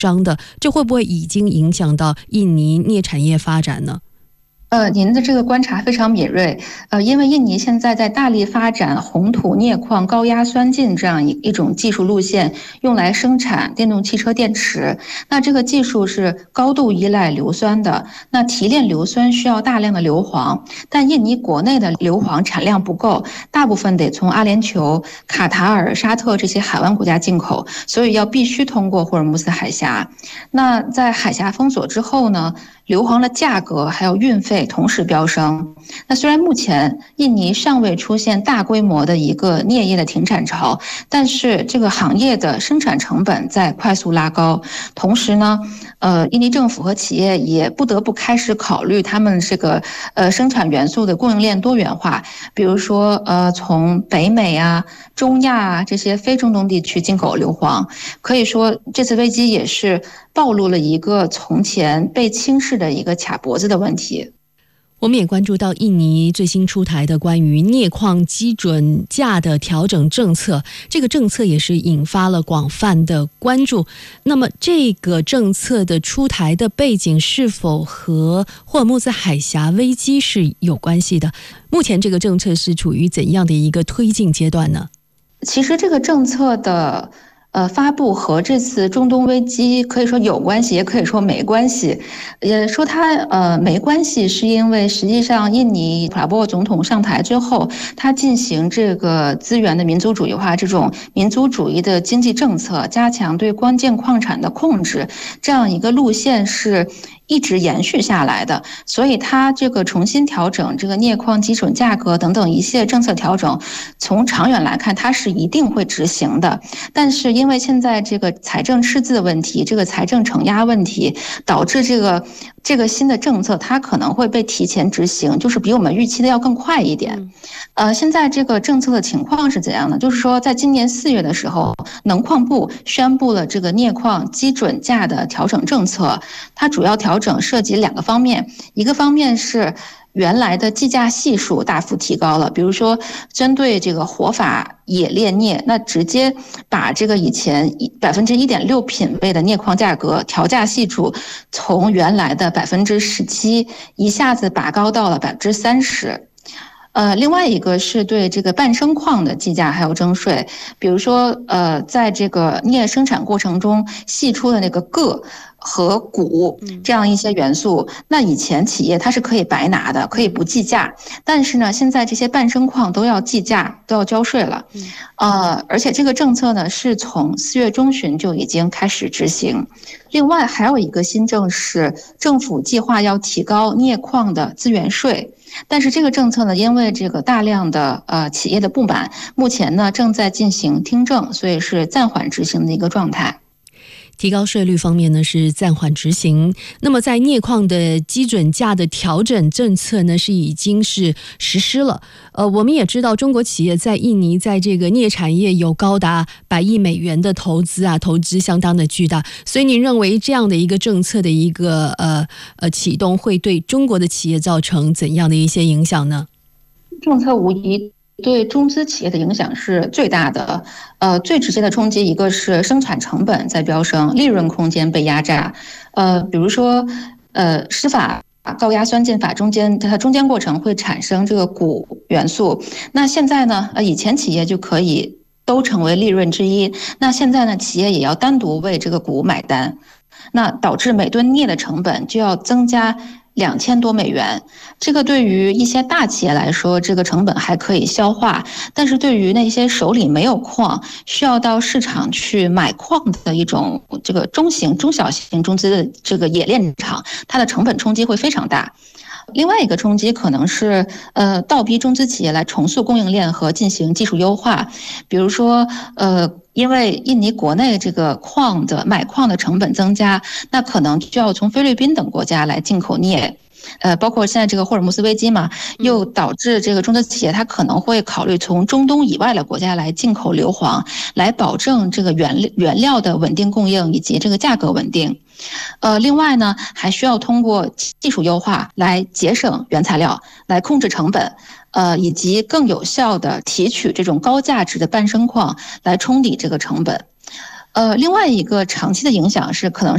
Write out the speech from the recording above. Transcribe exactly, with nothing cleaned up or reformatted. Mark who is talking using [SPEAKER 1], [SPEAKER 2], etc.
[SPEAKER 1] 商的，这会不会已经影响到印尼镍产业发展呢？
[SPEAKER 2] 呃，您的这个观察非常敏锐。呃，因为印尼现在在大力发展红土镍矿高压酸浸这样一一种技术路线，用来生产电动汽车电池。那这个技术是高度依赖硫酸的。那提炼硫酸需要大量的硫磺，但印尼国内的硫磺产量不够，大部分得从阿联酋、卡塔尔、沙特这些海湾国家进口，所以要必须通过霍尔木兹海峡。那在海峡封锁之后呢？硫磺的价格还有运费同时飙升。那虽然目前印尼尚未出现大规模的一个镍业的停产潮，但是这个行业的生产成本在快速拉高。同时呢，呃，印尼政府和企业也不得不开始考虑他们这个呃生产元素的供应链多元化，比如说呃从北美啊、中亚啊这些非中东地区进口硫磺。可以说这次危机也是暴露了一个从前被轻视的一个卡脖子的问题。
[SPEAKER 1] 我们也关注到印尼最新出台的关于镍矿基准价的调整政策，这个政策也是引发了广泛的关注。那么这个政策的出台的背景是否和霍尔木兹海峡危机是有关系的？目前这个政策是处于怎样的一个推进阶段呢？
[SPEAKER 2] 其实这个政策的呃，发布和这次中东危机可以说有关系，也可以说没关系。也说它呃没关系，是因为实际上印尼普拉波沃总统上台之后，他进行这个资源的民族主义化，这种民族主义的经济政策，加强对关键矿产的控制，这样一个路线是一直延续下来的。所以它这个重新调整这个镍矿基准价格等等一系列政策调整，从长远来看它是一定会执行的。但是因为现在这个财政赤字的问题，这个财政承压问题，导致这个这个新的政策它可能会被提前执行，就是比我们预期的要更快一点。呃，现在这个政策的情况是怎样的？就是说在今年四月的时候，能矿部宣布了这个镍矿基准价的调整政策。它主要调整涉及两个方面，一个方面是原来的计价系数大幅提高了，比如说针对这个活法冶炼镍，那直接把这个以前百分之一点六品位的镍矿价格调价系数从原来的百分之十七一下子拔高到了百分之三十。呃，另外一个是对这个半生矿的计价还有征税，比如说呃，在这个镍生产过程中析出的那个铬和钴这样一些元素，那以前企业它是可以白拿的，可以不计价，但是呢，现在这些半生矿都要计价，都要交税了。呃，而且这个政策呢是从四月中旬就已经开始执行。另外还有一个新政是政府计划要提高镍矿的资源税。但是这个政策呢，因为这个大量的呃企业的不满，目前呢正在进行听证，所以是暂缓执行的一个状态。
[SPEAKER 1] 提高税率方面呢是暂缓执行，那么在镍矿的基准价的调整政策呢是已经是实施了。呃，我们也知道中国企业在印尼在这个镍产业有高达百亿美元的投资啊，投资相当的巨大。所以您认为这样的一个政策的一个呃呃启动会对中国的企业造成怎样的一些影响呢？
[SPEAKER 2] 政策无疑对中资企业的影响是最大的，呃，最直接的冲击一个是生产成本在飙升，利润空间被压榨。呃，比如说，呃，施法高压酸浸法中间，它中间过程会产生这个钴元素。那现在呢，呃，以前企业就可以都成为利润之一，那现在呢，企业也要单独为这个钴买单，那导致每吨镍的成本就要增加两千多美元，这个对于一些大企业来说，这个成本还可以消化，但是对于那些手里没有矿，需要到市场去买矿的一种这个中型、中小型中资的这个冶炼厂，它的成本冲击会非常大。另外一个冲击可能是呃倒逼中资企业来重塑供应链和进行技术优化，比如说呃。因为印尼国内这个矿的买矿的成本增加，那可能就要从菲律宾等国家来进口镍。呃，包括现在这个霍尔木兹危机嘛，又导致这个中资企业它可能会考虑从中东以外的国家来进口硫磺，来保证这个原原料的稳定供应以及这个价格稳定。呃，另外呢，还需要通过技术优化来节省原材料，来控制成本。呃，以及更有效的提取这种高价值的半生矿来冲抵这个成本。呃，另外一个长期的影响是可能